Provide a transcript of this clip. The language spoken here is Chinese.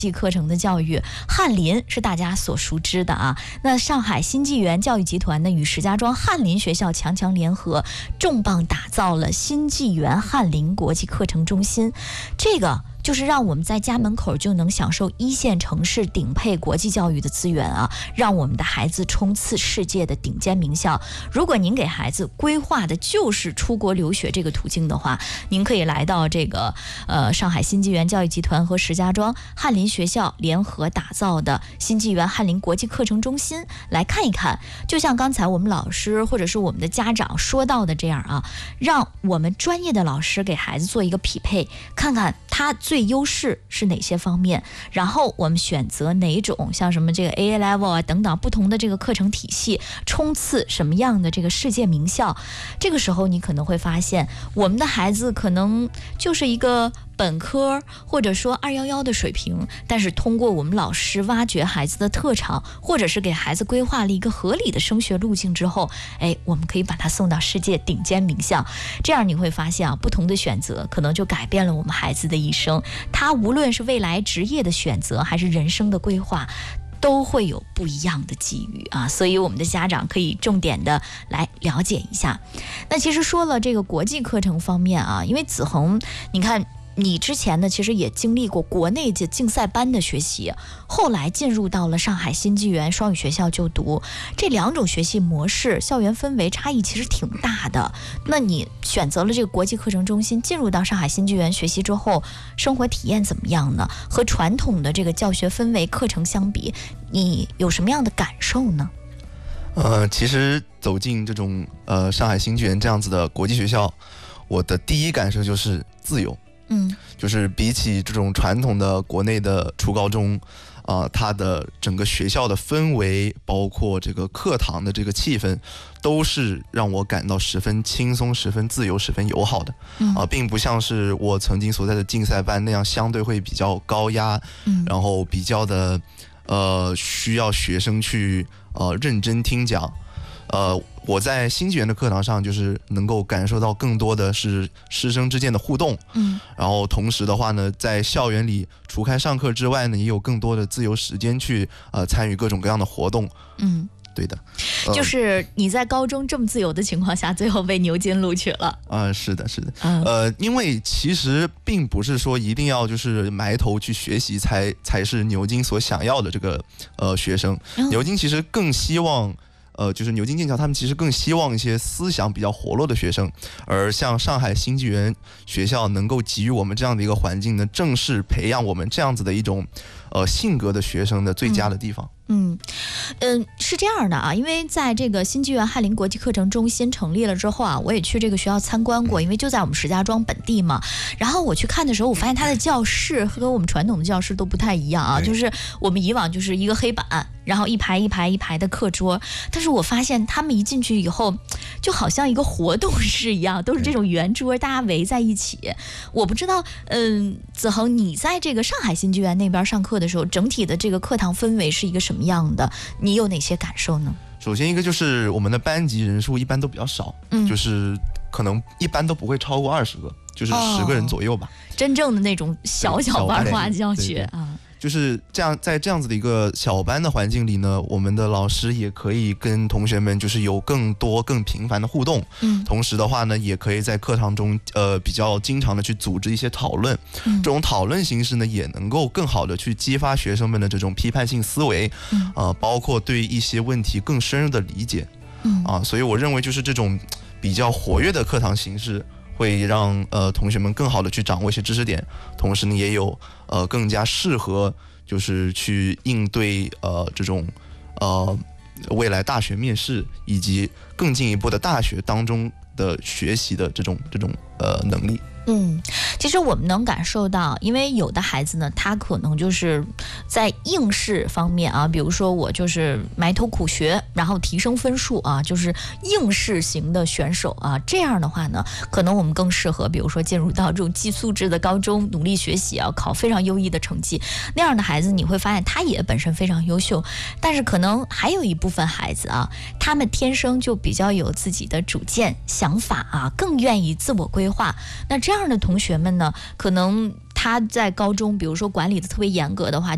课程的教育，翰林是大家所熟知的啊。那上海新纪元教育集团呢，与石家庄翰林学校强强联合，重磅打造了新纪元翰林国际课程中心。这个就是让我们在家门口就能享受一线城市顶配国际教育的资源啊，让我们的孩子冲刺世界的顶尖名校。如果您给孩子规划的就是出国留学这个途径的话，您可以来到这个上海新纪元教育集团和石家庄翰林学校联合打造的新纪元翰林国际课程中心来看一看。就像刚才我们老师或者是我们的家长说到的这样啊，让我们专业的老师给孩子做一个匹配，看看他最优势是哪些方面，然后我们选择哪种，像什么这个 AA level 啊等等不同的这个课程体系，冲刺什么样的这个世界名校。这个时候你可能会发现，我们的孩子可能就是一个本科或者说211的水平，但是通过我们老师挖掘孩子的特长，或者是给孩子规划了一个合理的升学路径之后，我们可以把他送到世界顶尖名校。这样你会发现啊，不同的选择可能就改变了我们孩子的一生。他无论是未来职业的选择，还是人生的规划，都会有不一样的机遇啊，所以我们的家长可以重点的来了解一下。那其实说了这个国际课程方面啊，因为子恒，你看你之前呢，其实也经历过国内的竞赛班的学习，后来进入到了上海新纪元双语学校就读，这两种学习模式、校园氛围差异其实挺大的。那你选择了这个国际课程中心，进入到上海新纪元学习之后，生活体验怎么样呢？和传统的这个教学氛围课程相比，你有什么样的感受呢？ 其实走进这种上海新纪元这样子的国际学校，我的第一感受就是自由。就是比起这种传统的国内的初高中，它的整个学校的氛围，包括这个课堂的这个气氛，都是让我感到十分轻松、十分自由、十分友好的。并不像是我曾经所在的竞赛班那样相对会比较高压，然后比较的需要学生去认真听讲。我在新纪元的课堂上，就是能够感受到更多的是师生之间的互动，然后同时的话呢，在校园里除开上课之外呢，也有更多的自由时间去参与各种各样的活动。对的， 就是你在高中这么自由的情况下，最后被牛津录取了。 是的，是的。因为其实并不是说一定要就是埋头去学习才是牛津所想要的这个学生。牛津其实更希望。就是牛津剑桥他们其实更希望一些思想比较活络的学生，而像上海新纪元学校能够给予我们这样的一个环境呢，正是培养我们这样子的一种性格的学生的最佳的地方。 是这样的啊，因为在这个新纪元翰林国际课程中心成立了之后啊，我也去这个学校参观过，因为就在我们石家庄本地嘛。然后我去看的时候，我发现它的教室和我们传统的教室都不太一样啊，就是我们以往就是一个黑板，然后一排一排一排的课桌，但是我发现他们一进去以后，就好像一个活动室一样，都是这种圆桌，大家围在一起。我不知道，子恒，你在这个上海新纪元那边上课的时候，整体的这个课堂氛围是一个什么样的？你有哪些感受呢？ 首先一个就是我们的班级人数一般都比较少，就是可能一般都不会超过20个，就是10个人左右吧。 真正的那种小班化教学啊。 就是这样，在这样子的一个小班的环境里呢，我们的老师也可以跟同学们就是有更多更频繁的互动，同时的话呢，也可以在课堂中比较经常的去组织一些讨论，这种讨论形式呢，也能够更好的去激发学生们的这种批判性思维，包括对一些问题更深入的理解，所以我认为就是这种比较活跃的课堂形式，会让同学们更好的去掌握一些知识点，同时呢也有更加适合就是去应对这种未来大学面试以及更进一步的大学当中的学习的这种能力。 其实我们能感受到，因为有的孩子呢，他可能就是在应试方面啊，比如说我就是埋头苦学，然后提升分数啊，就是应试型的选手啊，这样的话呢，可能我们更适合，比如说进入到这种寄宿制的高中，努力学习啊，考非常优异的成绩。那样的孩子，你会发现他也本身非常优秀，但是可能还有一部分孩子啊，他们天生就比较有自己的主见、想法啊，更愿意自我规划。那这样的同学们呢，可能他在高中比如说管理的特别严格的话，